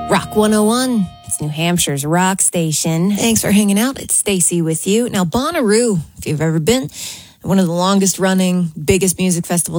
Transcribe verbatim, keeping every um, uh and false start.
Rock one oh one. It's New Hampshire's rock station. Thanks for hanging out. It's Stacy with you. Now, Bonnaroo, if you've ever been, one of the longest running, biggest music festivals